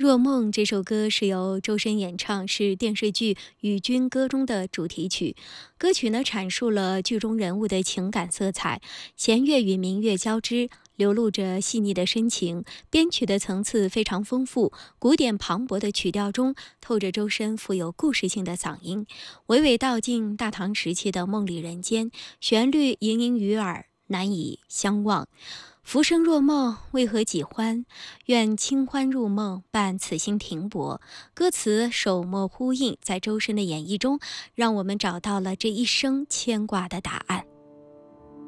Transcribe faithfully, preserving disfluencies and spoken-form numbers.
若梦》这首歌是由周深演唱，是电视剧《与君歌》中的主题曲。歌曲呢阐述了剧中人物的情感色彩，弦乐与民乐交织，流露着细腻的深情。编曲的层次非常丰富，古典磅礴的曲调中透着周深富有故事性的嗓音，娓娓道尽大唐时期的梦里人间，旋律盈盈于耳，难以相忘。浮生若梦，为何几欢？愿清欢入梦，伴此心停泊。歌词手墨呼应，在周深的演绎中，让我们找到了这一生牵挂的答案。